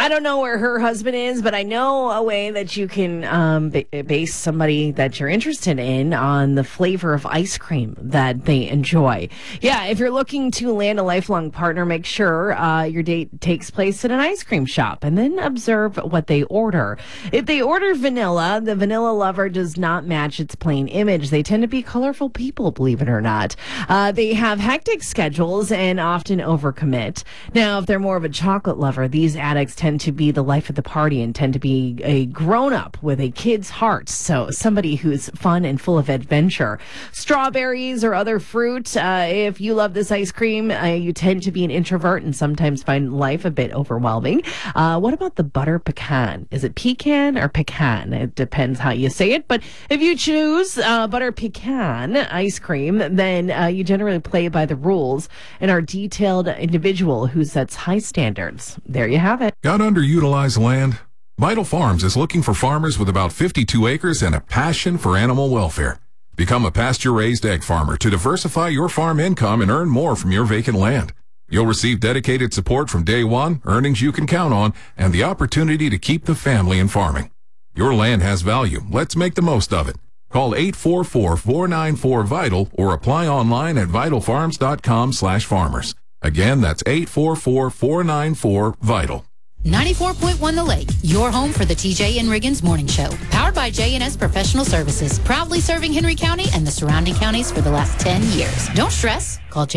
I don't know where her husband is, but I know a way that you can base somebody that you're interested in on the flavor of ice cream that they enjoy. Yeah, if you're looking to land a lifelong partner, make sure your date takes place at an ice cream shop and then observe what they order. If they order vanilla, the vanilla lover does not match its plain image. They tend to be colorful people, believe it or not. They have hectic schedules and often overcommit. Now, if they're more of a chocolate lover, these addicts tend to be the life of the party and tend to be a grown-up with a kid's heart. So somebody who's fun and full of adventure. Strawberries or other fruit. If you love this ice cream, you tend to be an introvert and sometimes find life a bit overwhelming. What about the butter pecan? Is it pecan or pecan? It depends how you say it. But if you choose butter pecan ice cream, then you generally play by the rules and are a detailed individual who sets high standards. There you have it. Got underutilized land? Vital Farms is looking for farmers with about 52 acres and a passion for animal welfare. Become a pasture-raised egg farmer to diversify your farm income and earn more from your vacant land. You'll receive dedicated support from day one, earnings you can count on, and the opportunity to keep the family in farming. Your land has value. Let's make the most of it. Call 844-494-VITAL or apply online at vitalfarms.com/farmers. Again, that's 844-494-VITAL. 94.1 The Lake, your home for the TJ and Riggins Morning Show. Powered by J&S Professional Services, proudly serving Henry County and the surrounding counties for the last 10 years. Don't stress, call